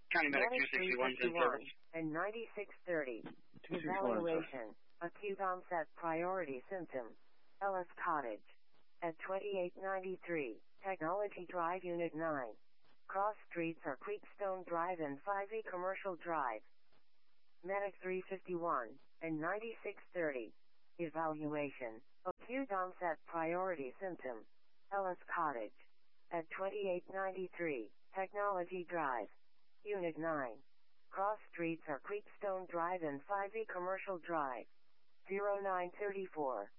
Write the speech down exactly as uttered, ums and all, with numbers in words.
County Medic Medic two sixty-one is in three fifty-one service. and ninety-six thirty. two sixty-one in service. Evaluation. Acute onset priority symptom. Ellis Cottage. At twenty-eight ninety-three. Technology Drive Unit nine. Cross streets are Creekstone Drive and five E Commercial Drive. Medic three fifty-one and ninety-six thirty. Evaluation. Acute onset priority symptom. Ellis Cottage. At twenty-eight ninety-three. Technology Drive. Unit nine. Cross streets are Creekstone Drive and five E Commercial Drive. zero nine thirty-four.